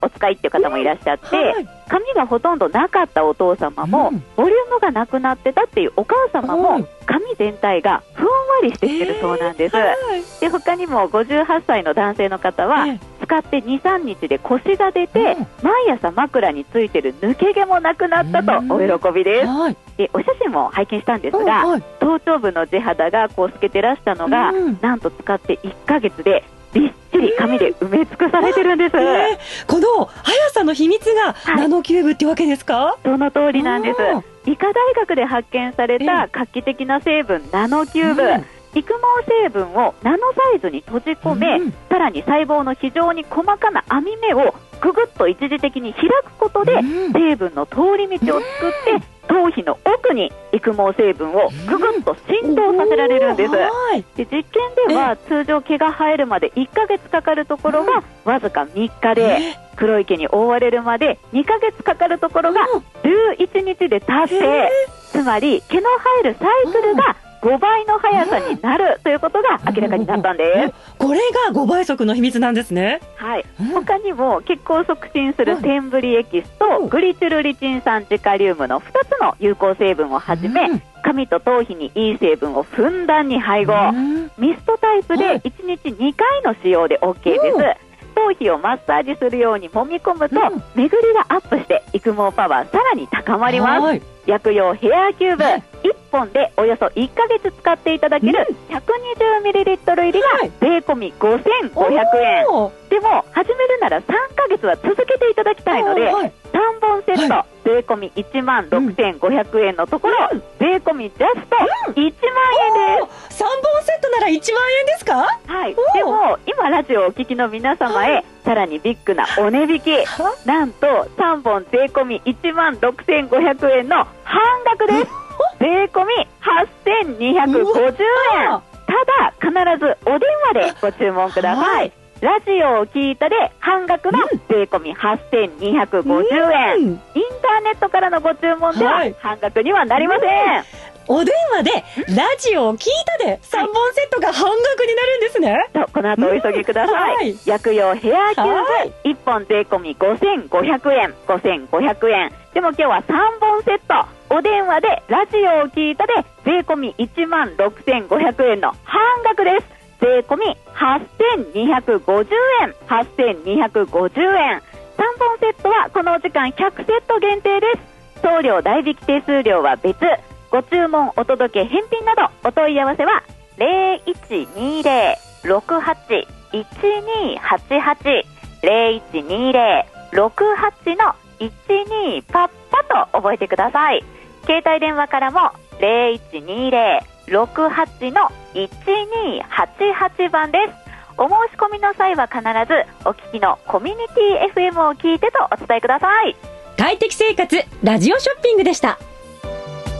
お使いっていう方もいらっしゃって、髪がほとんどなかったお父様も、ボリュームがなくなってたっていうお母様も、髪全体がふんわりしてきてるそうなんです。で、他にも58歳の男性の方は、使って 2,3 日で腰が出て、毎朝枕についてる抜け毛もなくなったとお喜びです。で、お写真も拝見したんですが、頭頂部の地肌がこう透けてらしたのが、なんと使って1ヶ月でびっちり髪で埋め尽くされてるんです。 この速さの秘密がナノキューブってわけですか？ その通りなんです。医科大学で発見された画期的な成分ナノキューブ、育毛成分をナノサイズに閉じ込め、さらに細胞の非常に細かな網目をぐぐっと一時的に開くことで、成分の通り道を作って頭皮の奥に育毛成分をぐぐっと浸透させられるんです。で、実験では通常毛が生えるまで1ヶ月かかるところがわずか3日で、黒い毛に覆われるまで2ヶ月かかるところが11日で達成。つまり毛の生えるサイクルが5倍の速さになるということが明らかになったんです。 これが5倍速の秘密なんですね。 はい。他にも血行を促進するセンブリエキスとグリチュルリチン酸ジカリウムの2つの有効成分をはじめ、髪と頭皮にいい成分をふんだんに配合。ミストタイプで1日2回の使用で OK です。頭皮をマッサージするように揉み込むと、巡りがアップして育毛パワーさらに高まります。薬用ヘアキューブ、1本でおよそ1ヶ月使っていただける 120ml 入りが税込み5500円。でも始めるなら3ヶ月は続けていただきたいので、3本セット税込み16,500円のところ、税込みジャスト1万円です。 3本セットなら1万円ですか？ はい。でも今ラジオをお聞きの皆様へさらにビッグなお値引き、なんと3本税込み16,500円の半額です。税込み8,250円。ただ必ずお電話でご注文ください。ラジオを聞いたで半額の税込み8,250円。インターネットからのご注文では半額にはなりません。 お電話でラジオを聞いたで3本セットが半額になるんですね。 この後お急ぎください。薬用ヘアキューブ1本税込み5,500円。5,500円。でも今日は3本セット。お電話でラジオを聞いたで税込み16,500円の半額です。税込み8,250円。8,250円。3本セットはこのお時間100セット限定です。送料代引き手数料は別。ご注文、お届け、返品などお問い合わせは 0120-68-1288 0120-68-12パッパと覚えてください。携帯電話からも 0120-68-1288 番です。お申し込みの際は必ずお聞きのコミュニティ FM を聞いてとお伝えください。 快適生活ラジオショッピングでした。